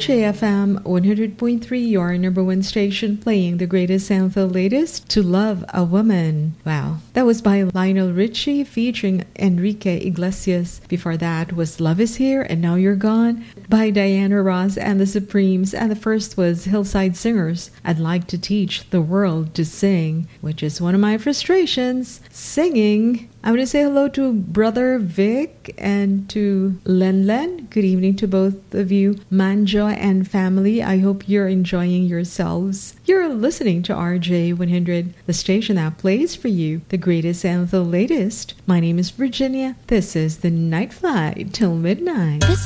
RJFM 100.3, your number one station, playing the greatest and the latest, To Love a Woman. Wow. That was by Lionel Richie featuring Enrique Iglesias. Before that was Love Is Here and Now You're Gone by Diana Ross and the Supremes. And the first was Hillside Singers, I'd Like to Teach the World to Sing, which is one of my frustrations, singing. I'm going to say hello to Brother Vic and to Len Len. Good evening to both of you, Manjo and family. I hope you're enjoying yourselves. You're listening to RJ100, the station that plays for you the greatest and the latest. My name is Virginia. This is the Night Flight till midnight.